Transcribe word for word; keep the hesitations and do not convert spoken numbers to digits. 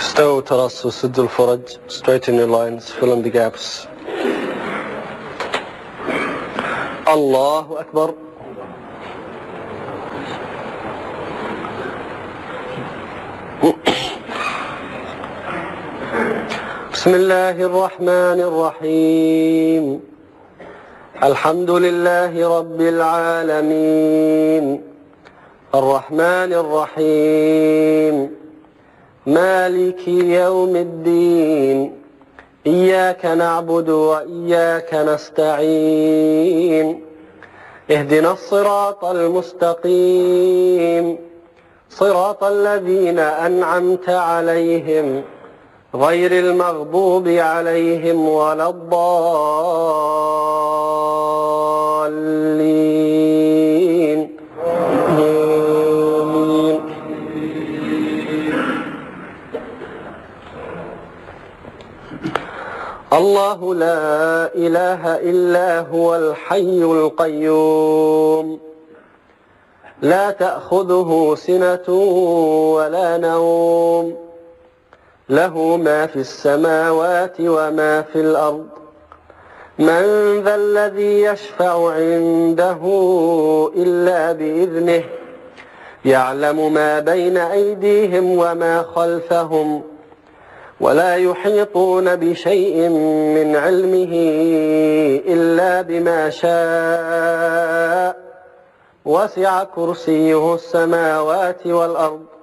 استووا تراصوا سدوا الفرج. Straighten your lines, fill in the gaps. الله أكبر. بسم الله الرحمن الرحيم. الحمد لله رب العالمين الرحمن الرحيم مالك يوم الدين إياك نعبد وإياك نستعين اهدنا الصراط المستقيم صراط الذين أنعمت عليهم غير المغضوب عليهم ولا الضالين آمين. الله لا إله إلا هو الحي القيوم لا تأخذه سنة ولا نوم له ما في السماوات وما في الأرض من ذا الذي يشفع عنده إلا بإذنه يعلم ما بين أيديهم وما خلفهم ولا يحيطون بشيء من علمه إلا بما شاء وسع كرسيه السماوات والأرض